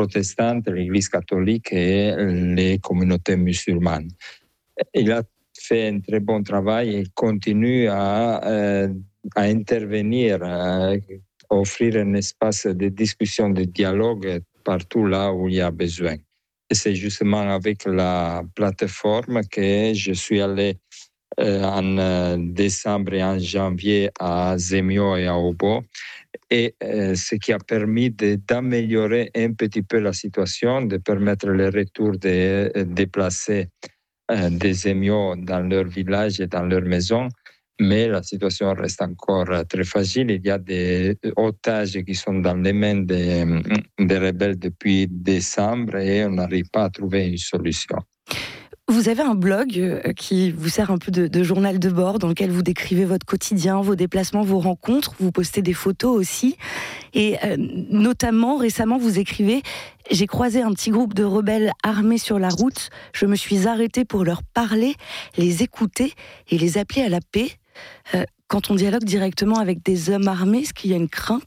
protestantes, l'Église catholique et les communautés musulmanes. Il a fait un très bon travail et continue à intervenir, à offrir un espace de discussion, de dialogue partout là où il y a besoin. Et c'est justement avec la plateforme que je suis allé en décembre et en janvier à Zemio et à Obo, et ce qui a permis d'améliorer un petit peu la situation, de permettre le retour des déplacés des Zemio dans leur village et dans leur maison. Mais la situation reste encore très fragile. Il y a des otages qui sont dans les mains des rebelles depuis décembre et on n'arrive pas à trouver une solution. Vous avez un blog qui vous sert un peu de journal de bord, dans lequel vous décrivez votre quotidien, vos déplacements, vos rencontres. Vous postez des photos aussi. Et notamment, récemment, vous écrivez « J'ai croisé un petit groupe de rebelles armés sur la route. Je me suis arrêté pour leur parler, les écouter et les appeler à la paix. » Quand on dialogue directement avec des hommes armés, est-ce qu'il y a une crainte ?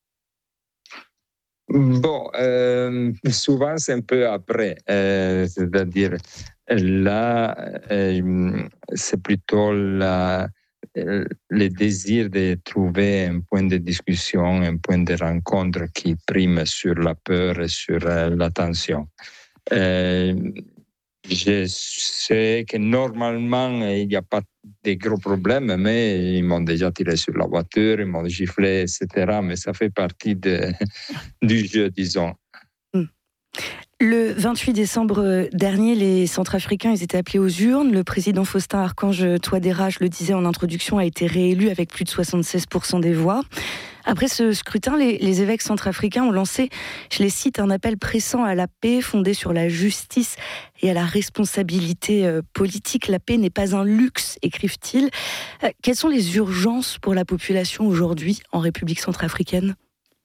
Bon, souvent c'est un peu après, c'est-à-dire là, c'est plutôt le désir de trouver un point de discussion, un point de rencontre qui prime sur la peur et sur la tension. Je sais que normalement, il n'y a pas de gros problèmes, mais ils m'ont déjà tiré sur la voiture, ils m'ont giflé, etc. Mais ça fait partie du jeu, disons. Le 28 décembre dernier, les Centrafricains ils étaient appelés aux urnes. Le président Faustin Archange Touadéra, je le disais en introduction, a été réélu avec plus de 76% des voix. Après ce scrutin, les évêques centrafricains ont lancé, je les cite, un appel pressant à la paix fondé sur la justice et à la responsabilité politique. La paix n'est pas un luxe, écrivent-ils. Quelles sont les urgences pour la population aujourd'hui en République centrafricaine ?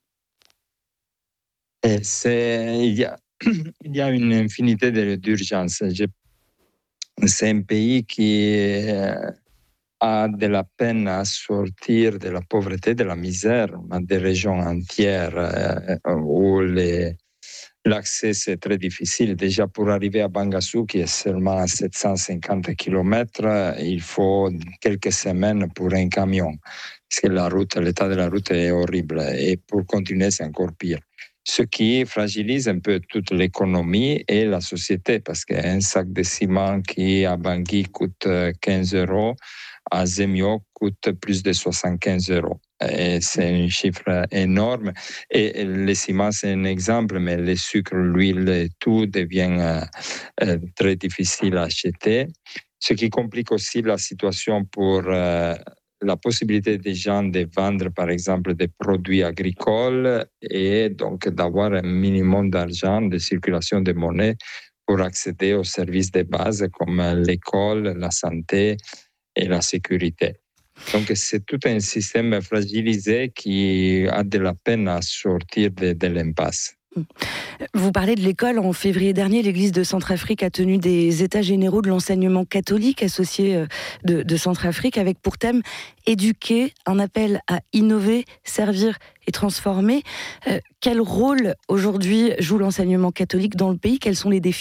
Il y a une infinité d'urgences. C'est un pays qui a de la peine à sortir de la pauvreté, de la misère. On a des régions entières où l'accès c'est très difficile. Déjà pour arriver à Bangassou, qui est seulement à 750 km, il faut quelques semaines pour un camion. Parce que l'état de la route est horrible. Et pour continuer, c'est encore pire. Ce qui fragilise un peu toute l'économie et la société, parce qu'un sac de ciment qui à Bangui coûte 15 €, à Zemio coûte plus de 75 €. Et c'est un chiffre énorme. Et le ciment, c'est un exemple, mais le sucre, l'huile et tout devient très difficile à acheter. Ce qui complique aussi la situation pour la possibilité des gens de vendre, par exemple, des produits agricoles et donc d'avoir un minimum d'argent, de circulation de monnaie pour accéder aux services de base comme l'école, la santé et la sécurité. Donc, c'est tout un système fragilisé qui a de la peine à sortir de l'impasse. Vous parlez de l'école. En février dernier, l'Église de Centrafrique a tenu des états généraux de l'enseignement catholique associé de Centrafrique avec pour thème « Éduquer », un appel à innover, servir et transformer. Quel rôle aujourd'hui joue l'enseignement catholique dans le pays ? Quels sont les défis ?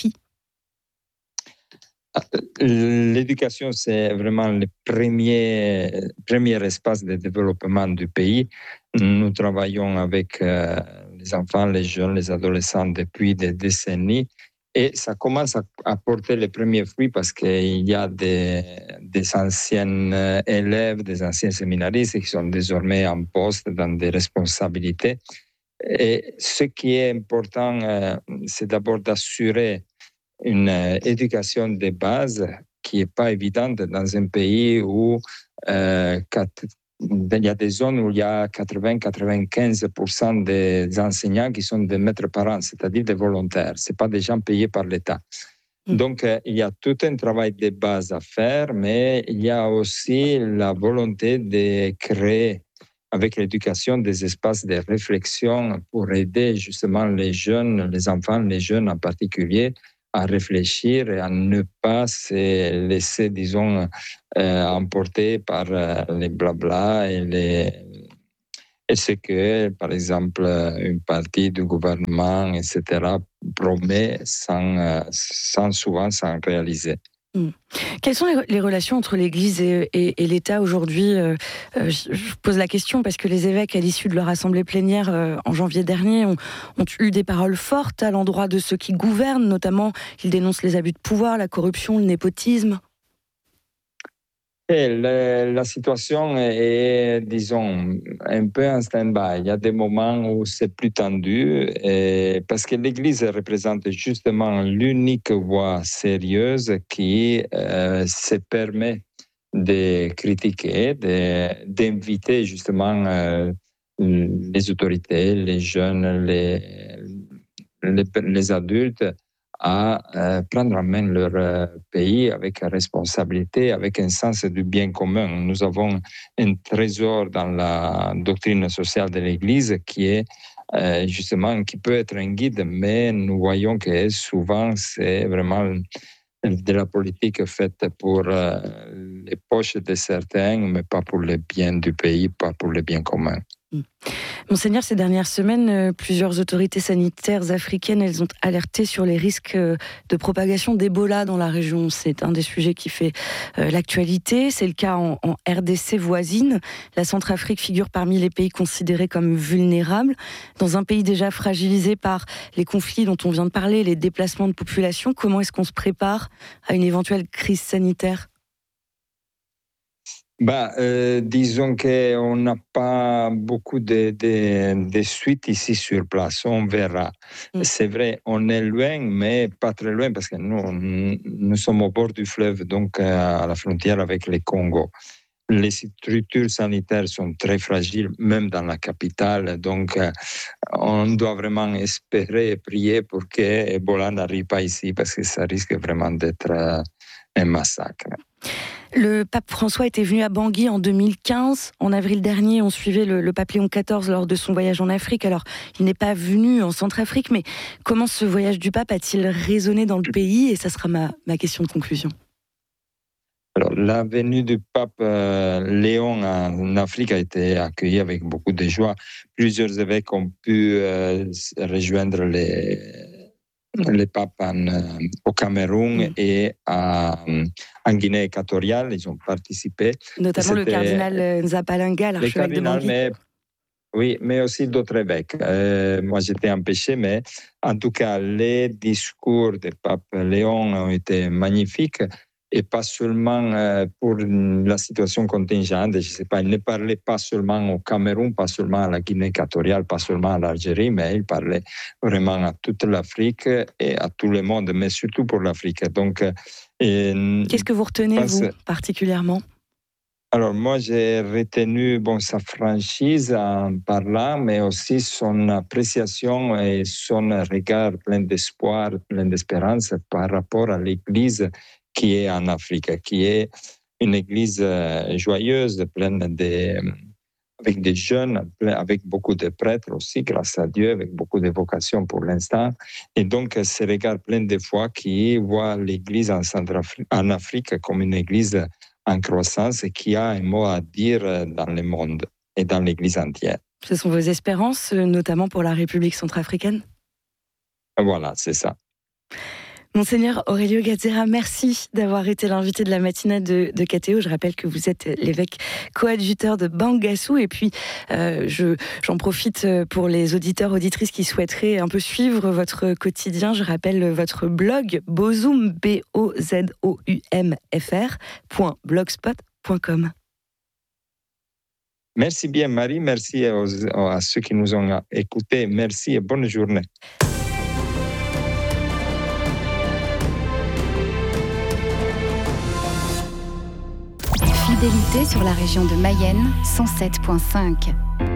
L'éducation, c'est vraiment le premier espace de développement du pays. Nous travaillons avec les enfants, les jeunes, les adolescents depuis des décennies et ça commence à porter les premiers fruits parce qu'il y a des anciens élèves, des anciens séminaristes qui sont désormais en poste dans des responsabilités. Et ce qui est important, c'est d'abord d'assurer une éducation de base qui n'est pas évidente dans un pays où il y a des zones où il y a 80-95% des enseignants qui sont des maîtres parents, c'est-à-dire des volontaires. Ce n'est pas des gens payés par l'État. Donc, il y a tout un travail de base à faire, mais il y a aussi la volonté de créer avec l'éducation des espaces de réflexion pour aider justement les jeunes, les enfants, les jeunes en particulier, à réfléchir et à ne pas se laisser, disons, emporter par les blabla et Et c'est que, par exemple, une partie du gouvernement, etc., promet souvent sans réaliser. Quelles sont les relations entre l'Église et l'État aujourd'hui ? Je pose la question parce que les évêques, à l'issue de leur assemblée plénière en janvier dernier, ont eu des paroles fortes à l'endroit de ceux qui gouvernent, notamment ils dénoncent les abus de pouvoir, la corruption, le népotisme. Et la situation est, disons, un peu en stand-by. Il y a des moments où c'est plus tendu, parce que l'Église représente justement l'unique voix sérieuse qui se permet de critiquer, d'inviter justement les autorités, les jeunes, les adultes à prendre en main leur pays avec responsabilité, avec un sens du bien commun. Nous avons un trésor dans la doctrine sociale de l'Église qui est justement, qui peut être un guide, mais nous voyons que souvent c'est vraiment de la politique faite pour les poches de certains, mais pas pour le bien du pays, pas pour le bien commun. Monseigneur, ces dernières semaines, plusieurs autorités sanitaires africaines, elles ont alerté sur les risques de propagation d'Ebola dans la région. C'est un des sujets qui fait l'actualité. C'est le cas en RDC voisine. La Centrafrique figure parmi les pays considérés comme vulnérables. Dans un pays déjà fragilisé par les conflits dont on vient de parler, les déplacements de population, comment est-ce qu'on se prépare à une éventuelle crise sanitaire ? Disons qu'on n'a pas beaucoup de suites ici sur place, on verra. C'est vrai, on est loin, mais pas très loin, parce que nous sommes au bord du fleuve, donc à la frontière avec le Congo. Les structures sanitaires sont très fragiles, même dans la capitale, donc on doit vraiment espérer et prier pour que Ebola n'arrive pas ici, parce que ça risque vraiment d'être un massacre. Le pape François était venu à Bangui en 2015. En avril dernier, on suivait le pape Léon XIV lors de son voyage en Afrique. Alors, il n'est pas venu en Centrafrique, mais comment ce voyage du pape a-t-il résonné dans le pays ? Et ça sera ma question de conclusion. Alors, la venue du pape Léon en Afrique a été accueillie avec beaucoup de joie. Plusieurs évêques ont pu rejoindre les papes au Cameroun et en Guinée équatoriale. Ils ont participé. Notamment le cardinal Nzapalinga, l'archevêque de Bangui. Oui, mais aussi d'autres évêques. Moi, j'étais empêché, mais en tout cas, les discours du pape Léon ont été magnifiques. Et pas seulement pour la situation contingente, je ne sais pas, il ne parlait pas seulement au Cameroun, pas seulement à la Guinée équatoriale, pas seulement à l'Algérie, mais il parlait vraiment à toute l'Afrique et à tout le monde, mais surtout pour l'Afrique. Donc, qu'est-ce que vous retenez, vous, particulièrement ? Alors, moi, j'ai retenu sa franchise en parlant, mais aussi son appréciation et son regard plein d'espoir, plein d'espérance par rapport à l'Église qui est en Afrique, qui est une église joyeuse, pleine avec des jeunes, avec beaucoup de prêtres aussi, grâce à Dieu, avec beaucoup de vocations pour l'instant. Et donc, ce regard plein de foi qui voit l'église en Afrique comme une église en croissance et qui a un mot à dire dans le monde et dans l'église entière. Ce sont vos espérances, notamment pour la République centrafricaine ? Voilà, c'est ça. Monseigneur Aurelio Gazzera, merci d'avoir été l'invité de la matinale de KTO. Je rappelle que vous êtes l'évêque coadjuteur de Bangassou. Et puis, j'en profite pour les auditeurs, auditrices qui souhaiteraient un peu suivre votre quotidien. Je rappelle votre blog Bozoum, BOZOUMFR.blogspot.com. Merci bien, Marie. Merci à ceux qui nous ont écoutés. Merci et bonne journée. Fidélité sur la région de Mayenne, 107.5.